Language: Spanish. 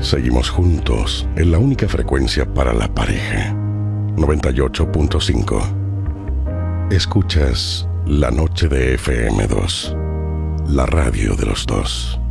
Seguimos juntos en la única frecuencia para la pareja. 98.5. Escuchas La Noche de FM2, la radio de los dos.